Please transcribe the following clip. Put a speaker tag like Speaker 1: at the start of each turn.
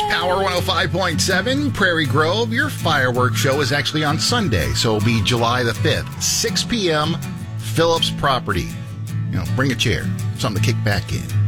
Speaker 1: Power 105.7, Prairie Grove. Your fireworks show is actually on Sunday, so it'll be July the 5th, 6 p.m., Phillips property. Bring a chair, something to kick back in.